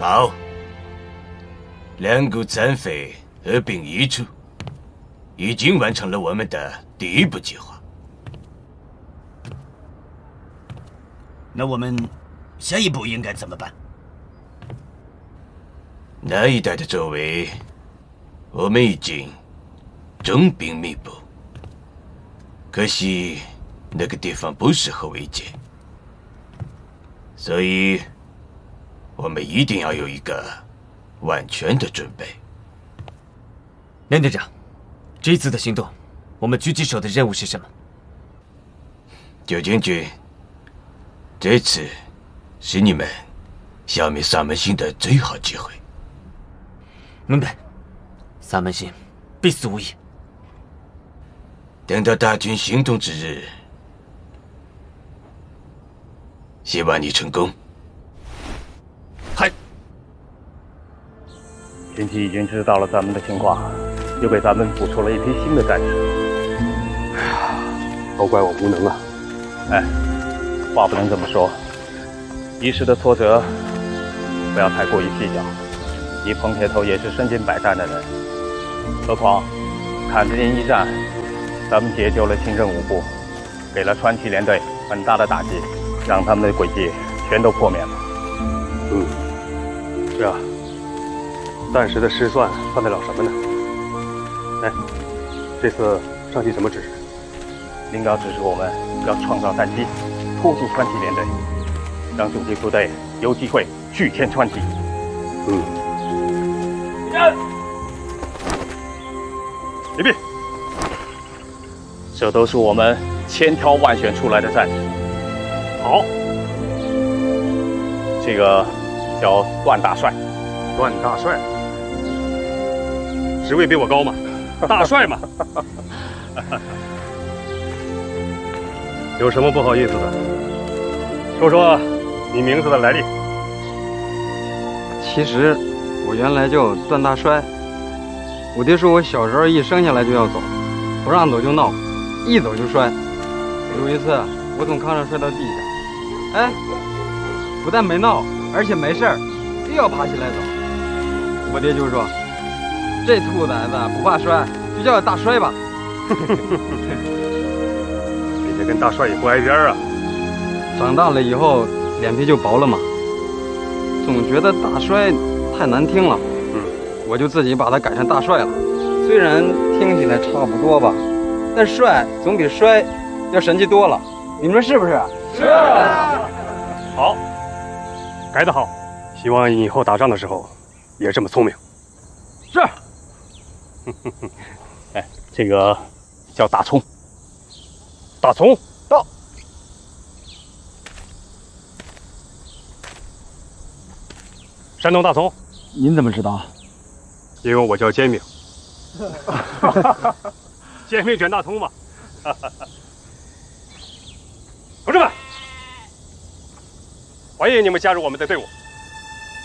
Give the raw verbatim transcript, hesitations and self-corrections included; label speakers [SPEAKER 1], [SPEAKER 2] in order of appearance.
[SPEAKER 1] 好，两股残匪合并一处，已经完成了我们的第一步计划。
[SPEAKER 2] 那我们下一步应该怎么办？
[SPEAKER 1] 那一带的周围，我们已经重兵密布，可惜那个地方不适合围歼，所以我们一定要有一个万全的准备。
[SPEAKER 3] 连队长，这次的行动，我们狙击手的任务是什么？
[SPEAKER 1] 九将军，这次是你们消灭萨门星的最好机会。
[SPEAKER 3] 明白，萨门星必死无疑。
[SPEAKER 1] 等到大军行动之日，希望你成功。
[SPEAKER 3] 嗨，
[SPEAKER 4] 前期已经知道了咱们的情况，又给咱们补出了一批新的战士。
[SPEAKER 5] 哎呀，都怪我无能啊！
[SPEAKER 4] 哎，话不能这么说，一时的挫折不要太过于计较。你彭铁头也是身经百战的人，何况坎子营一战，咱们解救了清政五部，给了川崎联队很大的打击，让他们的诡计全都破灭了。
[SPEAKER 5] 嗯，是啊，暂时的失算算得了什么呢？哎，这次上级什么指示？
[SPEAKER 4] 领导指示我们要创造战机，拖住川崎联队，让主力部队有机会续添川崎。
[SPEAKER 5] 嗯。
[SPEAKER 4] 礼毕。这都是我们千挑万选出来的战士。
[SPEAKER 5] 好，
[SPEAKER 4] 这个叫段大帅。
[SPEAKER 5] 段大帅，职位比我高嘛？大帅嘛。有什么不好意思的？说说你名字的来历。
[SPEAKER 6] 其实我原来叫段大帅，我爹说我小时候一生下来就要走，不让走就闹，一走就摔。有一次我从炕上摔到地下，哎，不但没闹，而且没事儿，又要爬起来走。我爹就说：“这兔崽子不怕摔，就叫大摔吧。”
[SPEAKER 5] 你这跟大帅也不挨边啊！
[SPEAKER 6] 长大了以后脸皮就薄了嘛，总觉得大摔太难听了，
[SPEAKER 5] 嗯，
[SPEAKER 6] 我就自己把它改成大帅了。虽然听起来差不多吧，但帅总比摔要神气多了，你们说是不是？
[SPEAKER 5] 是。好，改得好，希望以后打仗的时候也这么聪明。
[SPEAKER 6] 是。
[SPEAKER 4] 哎，这个叫大葱。大葱到。
[SPEAKER 5] 山东大葱。
[SPEAKER 6] 您怎么知道？
[SPEAKER 5] 因为我叫煎饼。煎饼卷大葱嘛。同志们，欢迎你们加入我们的队伍。